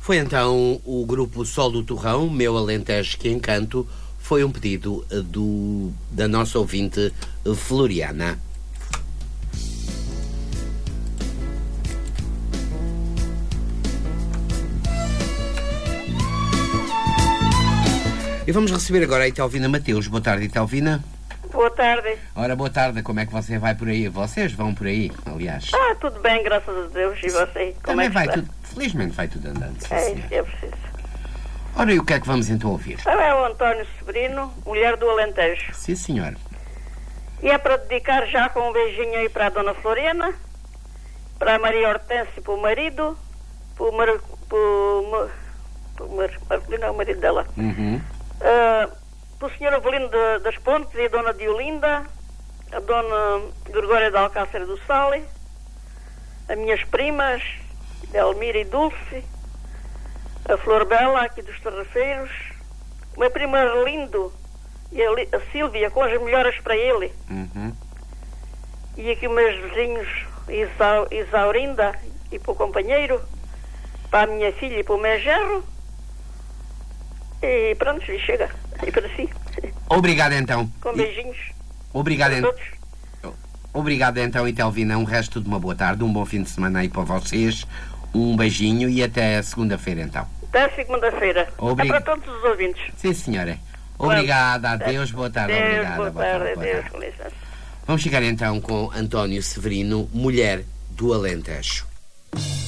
Foi então o grupo Sol do Torrão, Meu Alentejo que Encanto, foi um pedido da nossa ouvinte Floriana. E vamos receber agora a Italvina Mateus. Boa tarde, Italvina. Boa tarde. Ora, boa tarde. Como é que você vai por aí? Vocês vão por aí, aliás. Tudo bem, graças a Deus. E você? Como Também é que vai está? tudo. Felizmente vai tudo andando. Sim, É senhor. isso que é preciso. Ora, e o que é que vamos então ouvir? Eu é o António Severino, mulher do Alentejo. Sim, senhor. E é para dedicar já com um beijinho aí para a Dona Floriana, para a Maria Hortência, para o marido, para o Marcolino, é o marido dela. Uhum. Para o Sr. Avelino das Pontes e a Dona Diolinda, a Dona Gregória de Alcácer do Sale, as minhas primas, Elmira e Dulce, a Flor Bela, aqui dos Terrafeiros, o meu primo Arlindo e a Sílvia, com as melhoras para ele. Uhum. E aqui os meus vizinhos, Isaurinda e para o companheiro, para a minha filha e para o meu genro. E pronto, e chega. E para si. Obrigado então. Com beijinhos. Obrigado para todos. Obrigado então, Italvina. Um resto de uma boa tarde, um bom fim de semana aí para vocês. Um beijinho e até segunda-feira então. Até segunda-feira. É para todos os ouvintes. Sim, senhora. Obrigada. Adeus, boa tarde. Adeus, Obrigada. boa tarde. Adeus, com licença. Vamos chegar então com António Severino, mulher do Alentejo.